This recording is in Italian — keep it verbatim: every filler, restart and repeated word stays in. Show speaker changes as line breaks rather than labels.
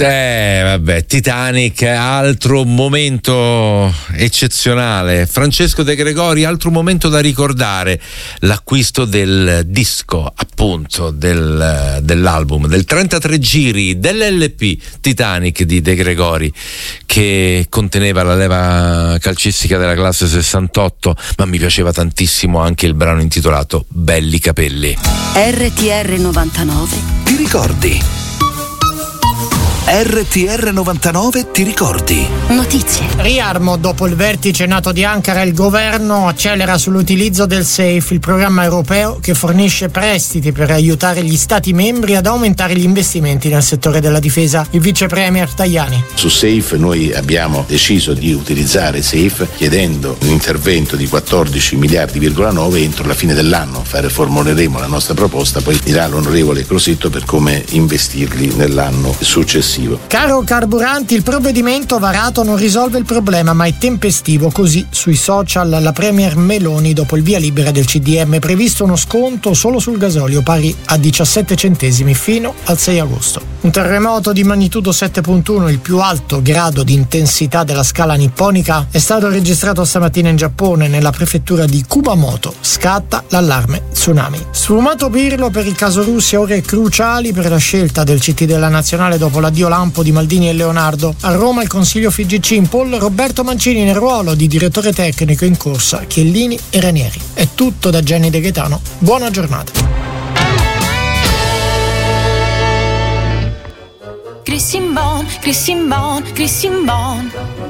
Eh, vabbè, Titanic, altro momento eccezionale. Francesco De Gregori, altro momento da ricordare, l'acquisto del disco, appunto, del, dell'album, del trentatré giri dell'L P Titanic di De Gregori, che conteneva la leva calcistica della classe sessantotto, ma mi piaceva tantissimo anche il brano intitolato Belli capelli.
R T R novantanove
Ti ricordi? R T R novantanove ti ricordi?
Notizie.
Riarmo, dopo il vertice nato di Ankara, il governo accelera sull'utilizzo del SAFE, il programma europeo che fornisce prestiti per aiutare gli stati membri ad aumentare gli investimenti nel settore della difesa. Il vice premier Tajani.
Su SAFE noi abbiamo deciso di utilizzare SAFE chiedendo un intervento di quattordici miliardi virgola nove entro la fine dell'anno. Fare, formuleremo la nostra proposta, poi dirà l'onorevole Crositto per come investirli nell'anno successivo.
Caro carburanti, il provvedimento varato non risolve il problema, ma è tempestivo. Così sui social la premier Meloni, dopo il via libera del C D M, previsto uno sconto solo sul gasolio pari a diciassette centesimi fino al sei agosto. Un terremoto di magnitudo sette virgola uno, il più alto grado di intensità della scala nipponica, è stato registrato stamattina in Giappone, nella prefettura di Kumamoto. Scatta l'allarme tsunami. Sfumato Pirlo per il caso Russia, ore cruciali per la scelta del C T della nazionale dopo l'addio lampo di Maldini e Leonardo. A Roma il Consiglio F I G C impolla Roberto Mancini nel ruolo di direttore tecnico, in corsa Chiellini e Ranieri. È tutto da Jenny De Gaetano. Buona giornata.
Christine Bond, Christine Bond, Christine Bond.